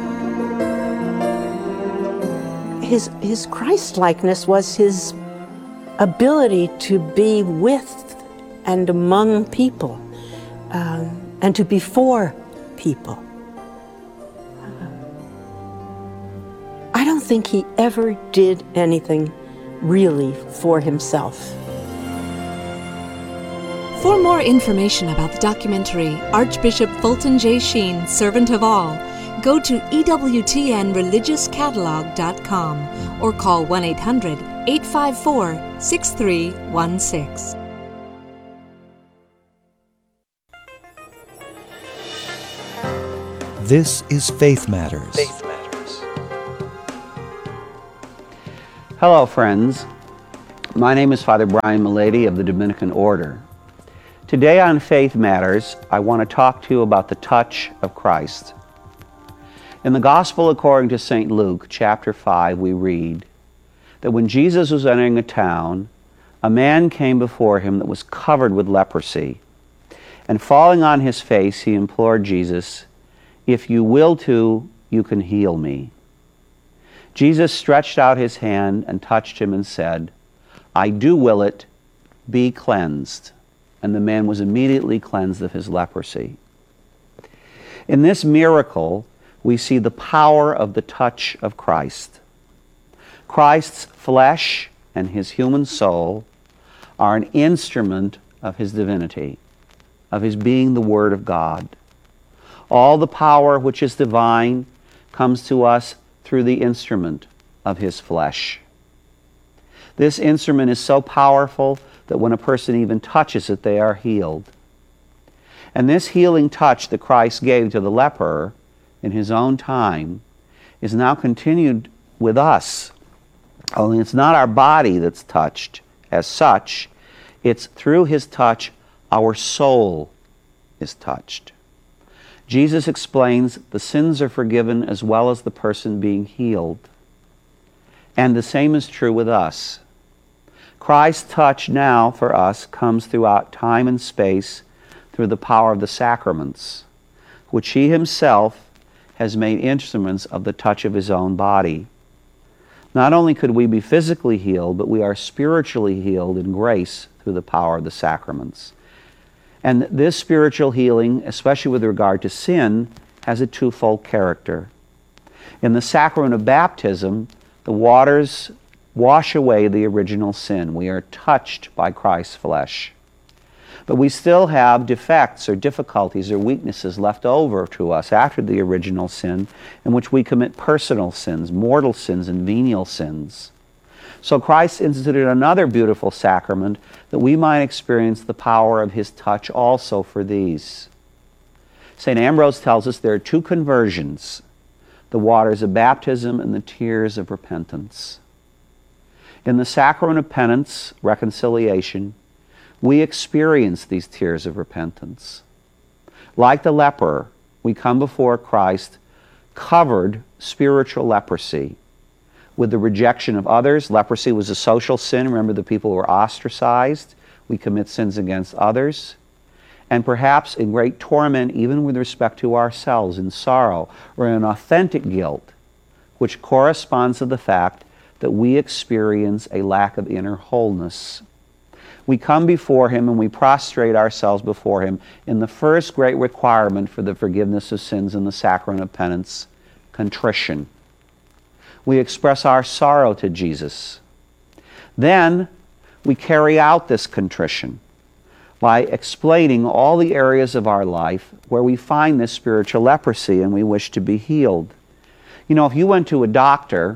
His, his Christ-likeness was his ability to be with and among people. Um, and to be for people. I don't think he ever did anything really for himself. For more information about the documentary Archbishop Fulton J. Sheen, Servant of All, go to E W T N religious catalog dot com or call one eight hundred, eight five four, six three one six. This is Faith Matters. Faith Matters. Hello, friends. My name is Father Brian Milady of the Dominican Order. Today on Faith Matters, I want to talk to you about the touch of Christ. In the Gospel according to Saint Luke, chapter five, we read that when Jesus was entering a town, a man came before him that was covered with leprosy. And falling on his face, he implored Jesus, "If you will to, you can heal me." Jesus stretched out his hand and touched him and said, "I do will it, be cleansed." And the man was immediately cleansed of his leprosy. In this miracle, we see the power of the touch of Christ. Christ's flesh and his human soul are an instrument of his divinity, of his being the Word of God. All the power which is divine comes to us through the instrument of his flesh. This instrument is so powerful that when a person even touches it, they are healed. And this healing touch that Christ gave to the leper in his own time is now continued with us. Only it's not our body that's touched as such. It's through his touch our soul is touched. Jesus explains the sins are forgiven as well as the person being healed. And the same is true with us. Christ's touch now for us comes throughout time and space through the power of the sacraments, which he himself has made instruments of the touch of his own body. Not only could we be physically healed, but we are spiritually healed in grace through the power of the sacraments. And this spiritual healing, especially with regard to sin, has a twofold character. In the sacrament of baptism, the waters wash away the original sin. We are touched by Christ's flesh. But we still have defects or difficulties or weaknesses left over to us after the original sin, in which we commit personal sins, mortal sins, and venial sins. So Christ instituted another beautiful sacrament that we might experience the power of his touch also for these. Saint Ambrose tells us there are two conversions, the waters of baptism and the tears of repentance. In the sacrament of penance, reconciliation, we experience these tears of repentance. Like the leper, we come before Christ covered spiritual leprosy with the rejection of others. Leprosy was a social sin. Remember, the people were ostracized. We commit sins against others. And perhaps in great torment, even with respect to ourselves, in sorrow or in authentic guilt, which corresponds to the fact that we experience a lack of inner wholeness. We come before him and we prostrate ourselves before him in the first great requirement for the forgiveness of sins in the sacrament of penance, contrition. We express our sorrow to Jesus. Then we carry out this contrition by explaining all the areas of our life where we find this spiritual leprosy and we wish to be healed. You know, if you went to a doctor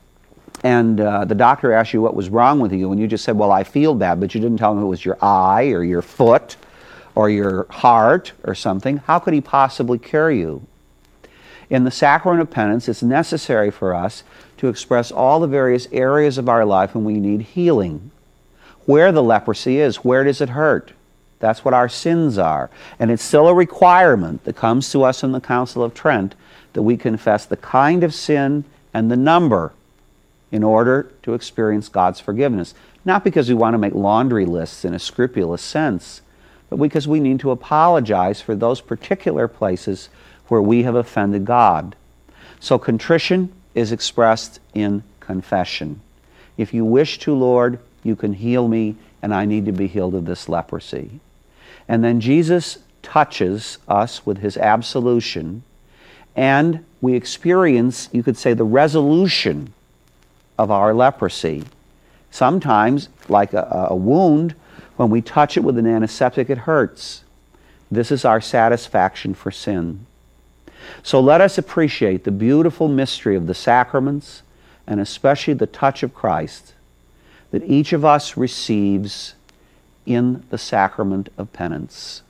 and uh, the doctor asked you what was wrong with you, and you just said, well, I feel bad, but you didn't tell him it was your eye or your foot or your heart or something, how could he possibly cure you? In the sacrament of penance, it's necessary for us to express all the various areas of our life when we need healing. Where the leprosy is, where does it hurt? That's what our sins are. And it's still a requirement that comes to us in the Council of Trent that we confess the kind of sin and the number in order to experience God's forgiveness. Not because we want to make laundry lists in a scrupulous sense, but because we need to apologize for those particular places where we have offended God. So contrition is expressed in confession. If you wish to, Lord, you can heal me, and I need to be healed of this leprosy. And then Jesus touches us with his absolution, and we experience, you could say, the resolution of our leprosy. Sometimes, like a, a wound, when we touch it with an antiseptic, it hurts. This is our satisfaction for sin. So let us appreciate the beautiful mystery of the sacraments, and especially the touch of Christ, that each of us receives in the sacrament of penance.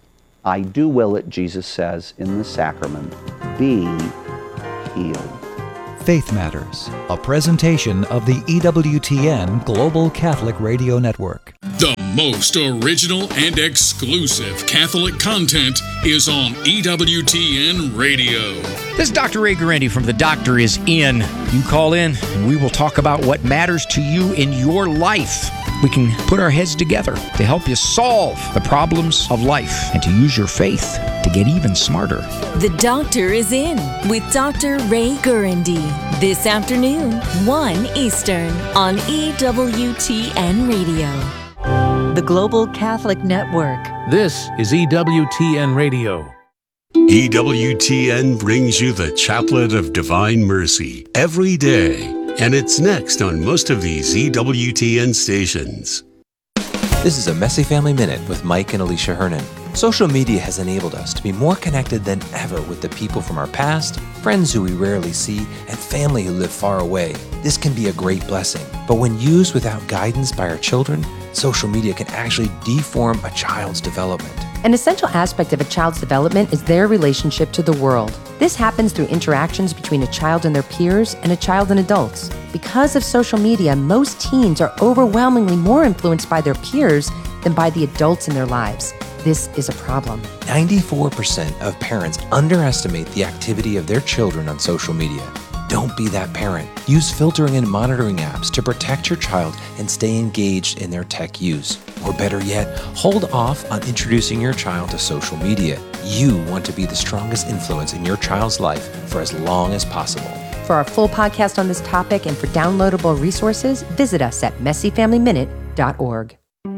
I do will it, Jesus says in the sacrament. Be healed. Faith Matters, a presentation of the E W T N Global Catholic Radio Network. The most original and exclusive Catholic content is on E W T N Radio. This is Doctor Ray Guarendi from The Doctor Is In. You call in and we will talk about what matters to you in your life. We can put our heads together to help you solve the problems of life and to use your faith to get even smarter. The Doctor Is In with Doctor Ray Guarendi. This afternoon, one Eastern on E W T N Radio. The Global Catholic Network. This is E W T N Radio. E W T N brings you the Chaplet of Divine Mercy every day, and it's next on most of these E W T N stations. This is a Messy Family Minute with Mike and Alicia Hernan. Social media has enabled us to be more connected than ever with the people from our past, friends who we rarely see, and family who live far away. This can be a great blessing, but when used without guidance by our children, social media can actually deform a child's development. An essential aspect of a child's development is their relationship to the world. This happens through interactions between a child and their peers and a child and adults. Because of social media, most teens are overwhelmingly more influenced by their peers than by the adults in their lives. This is a problem. ninety-four percent of parents underestimate the activity of their children on social media. Don't be that parent. Use filtering and monitoring apps to protect your child and stay engaged in their tech use. Or better yet, hold off on introducing your child to social media. You want to be the strongest influence in your child's life for as long as possible. For our full podcast on this topic and for downloadable resources, visit us at messy family minute dot org.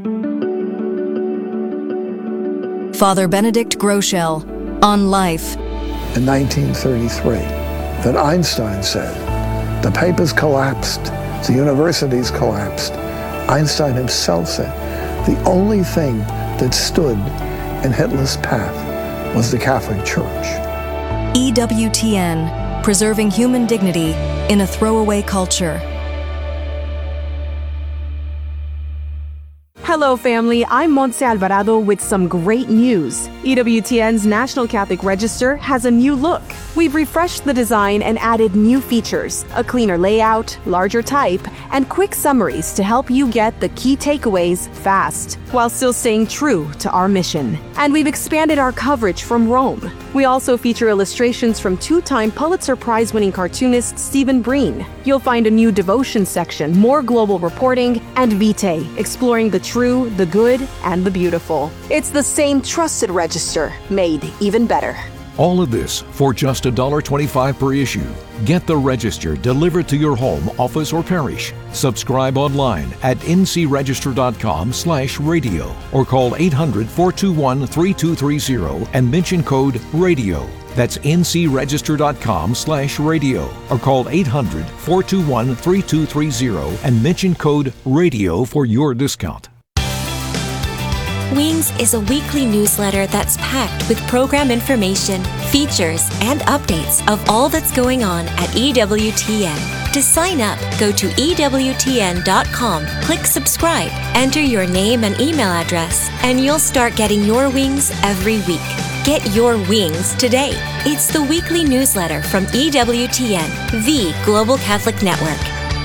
Father Benedict Groeschel on life. In nineteen thirty-three, that Einstein said, the papers collapsed, the universities collapsed. Einstein himself said, the only thing that stood in Hitler's path was the Catholic Church. E W T N, preserving human dignity in a throwaway culture. Hello, family. I'm Montse Alvarado with some great news. E W T N's National Catholic Register has a new look. We've refreshed the design and added new features, a cleaner layout, larger type, and quick summaries to help you get the key takeaways fast, while still staying true to our mission. And we've expanded our coverage from Rome. We also feature illustrations from two-time Pulitzer Prize-winning cartoonist Stephen Breen. You'll find a new devotion section, more global reporting, and Vitae, exploring the true, the good, and the beautiful. It's the same trusted register, made even better. All of this for just one dollar twenty-five per issue. Get the Register delivered to your home, office, or parish. Subscribe online at ncregister.com slash radio or call eight hundred, four two one, three two three zero and mention code RADIO. That's ncregister.com slash radio or call eight hundred, four two one, three two three zero and mention code RADIO for your discount. Wings is a weekly newsletter that's packed with program information, features, and updates of all that's going on at E W T N. To sign up, go to E W T N dot com, click subscribe, enter your name and email address, and you'll start getting your wings every week. Get your wings today. It's the weekly newsletter from E W T N, the Global Catholic Network.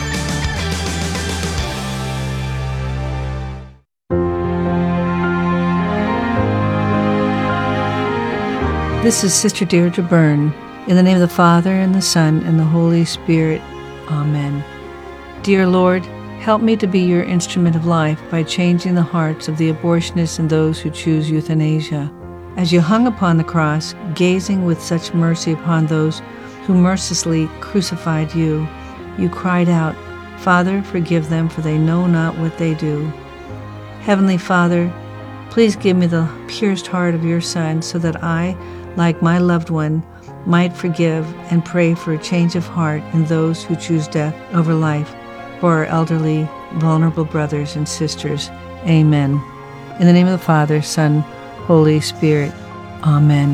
This is Sister Deirdre Byrne. In the name of the Father, and the Son, and the Holy Spirit. Amen. Dear Lord, help me to be your instrument of life by changing the hearts of the abortionists and those who choose euthanasia. As you hung upon the cross, gazing with such mercy upon those who mercilessly crucified you, you cried out, Father, forgive them, for they know not what they do. Heavenly Father, please give me the pierced heart of your Son so that I, like my loved one, might forgive and pray for a change of heart in those who choose death over life, for our elderly, vulnerable brothers and sisters. Amen. In the name of the Father, Son, Holy Spirit. Amen.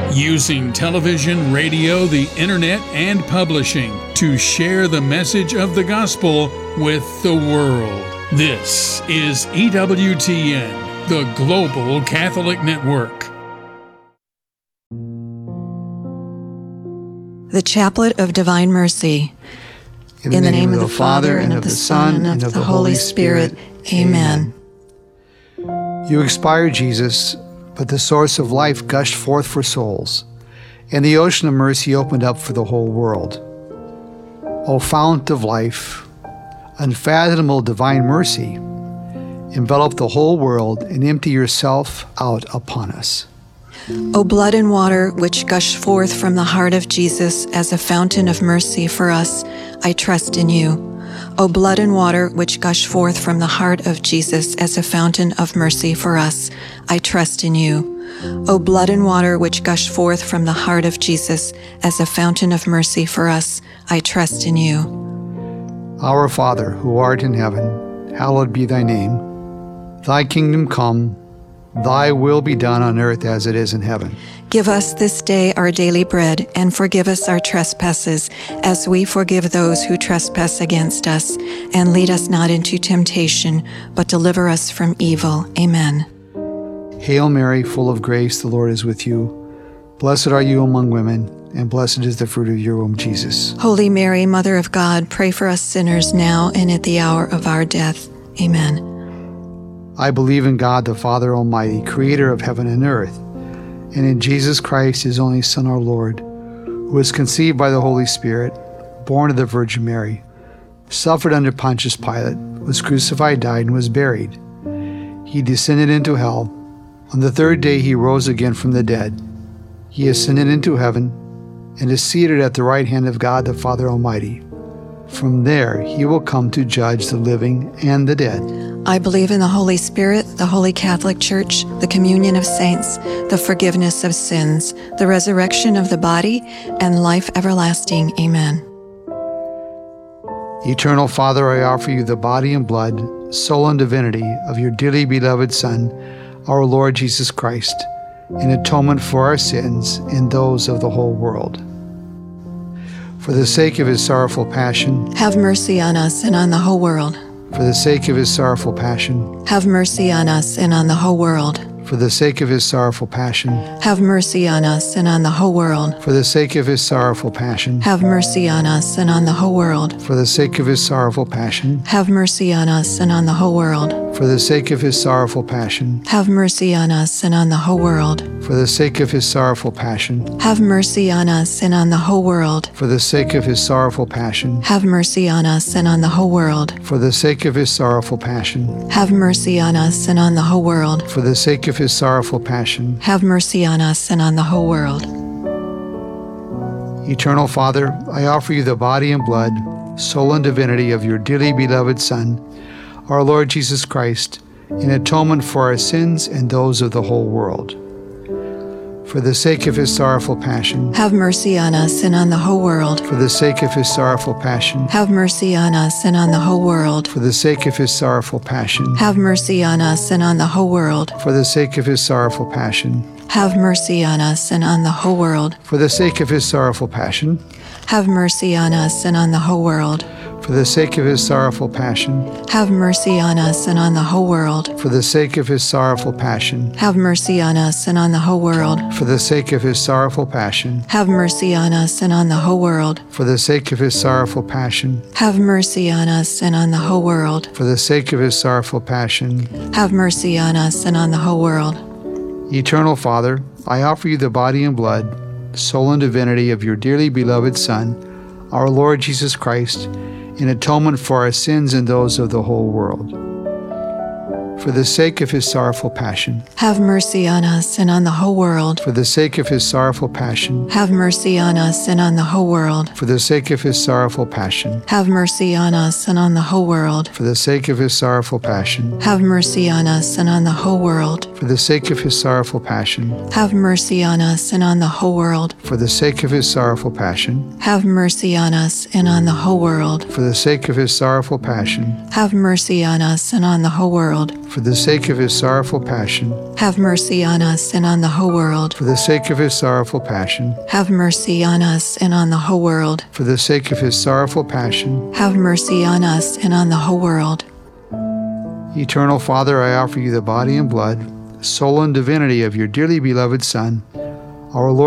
using television, radio, the internet, and publishing to share the message of the gospel with the world. This is E W T N, the Global Catholic Network. The Chaplet of Divine Mercy. In the, In the name, name of the Father, and of the Son, and of the Holy Spirit. Amen. You expired, Jesus, but the source of life gushed forth for souls, and the ocean of mercy opened up for the whole world. O fount of life, unfathomable divine mercy, envelop the whole world and empty yourself out upon us. O blood and water which gush forth from the heart of Jesus as a fountain of mercy for us, I trust in you. O blood and water which gush forth from the heart of Jesus as a fountain of mercy for us, I trust in you. O blood and water which gush forth from the heart of Jesus as a fountain of mercy for us, I trust in you. Our Father, who art in heaven, hallowed be thy name. Thy kingdom come, thy will be done on earth as it is in heaven. Give us this day our daily bread, and forgive us our trespasses, as we forgive those who trespass against us. And lead us not into temptation, but deliver us from evil. Amen. Hail Mary, full of grace, the Lord is with you. Blessed are you among women, and blessed is the fruit of your womb, Jesus. Holy Mary, Mother of God, pray for us sinners now and at the hour of our death. Amen. I believe in God, the Father Almighty, creator of heaven and earth, and in Jesus Christ, his only Son, our Lord, who was conceived by the Holy Spirit, born of the Virgin Mary, suffered under Pontius Pilate, was crucified, died, and was buried. He descended into hell. On the third day he rose again from the dead. He ascended into heaven and is seated at the right hand of God, the Father Almighty. From there he will come to judge the living and the dead. I believe in the Holy Spirit, the Holy Catholic Church, the communion of saints, the forgiveness of sins, the resurrection of the body, and life everlasting. Amen. Eternal Father, I offer you the body and blood, soul and divinity of your dearly beloved Son, our Lord Jesus Christ, in atonement for our sins and those of the whole world. For the sake of his sorrowful passion, have mercy on us and on the whole world. For the sake of his sorrowful passion, have mercy on us and on the whole world. For the sake of his sorrowful passion, have mercy on us and on the whole world. For the sake of his sorrowful passion, have mercy on us and on the whole world. For the sake of his sorrowful passion, have mercy on us and on the whole world. For the sake of his sorrowful passion, have mercy on us and on the whole world. For the sake of his sorrowful passion, have mercy on us and on the whole world. For the sake of his sorrowful passion, have mercy on us and on the whole world. For the sake of his sorrowful passion, have mercy on us and on the whole world. For the sake of his sorrowful passion, have mercy on us and on the whole world. Eternal Father, I offer you the body and blood, soul and divinity of your dearly beloved Son, our Lord Jesus Christ, in atonement for our sins and those of the whole world. For the sake of his sorrowful passion, have mercy on us and on the whole world. For the sake of his sorrowful passion, have mercy on us and on the whole world. For the sake of his sorrowful passion, have mercy on us and on the whole world. For the sake of his sorrowful passion, have mercy on us and on the whole world. For the sake of his sorrowful passion, have mercy on us and on the whole world. For the sake of his sorrowful passion, have mercy on us and on the whole world. For the sake of his sorrowful passion, have mercy on us and on the whole world. For the sake of his sorrowful passion, have mercy on us and on the whole world. For the sake of his sorrowful passion, have mercy on us and on the whole world. For the sake of his sorrowful passion, have mercy on us and on the whole world. Eternal Father, I offer you the body and blood, soul and divinity of your dearly beloved Son, our Lord Jesus Christ, in atonement for our sins and those of the whole world. For the sake of his sorrowful passion, have mercy on us and on the whole world. For the sake of his sorrowful passion, have mercy on us and on the whole world. For the sake of his sorrowful passion, have mercy on us and on the whole world. For the sake of his sorrowful passion, have mercy on us and on the whole world. For the sake of his sorrowful passion, have mercy on us and on the whole world. For the sake of his sorrowful passion, have mercy on us and on the whole world. For the sake of his sorrowful passion, have mercy on us and on the whole world. For the sake of his sorrowful passion, have mercy on us and on the whole world. For the sake of his sorrowful passion, have mercy on us and on the whole world. For the sake of his sorrowful passion, have mercy on us and on the whole world. Eternal Father, I offer you the body and blood, soul and divinity of your dearly beloved Son, our Lord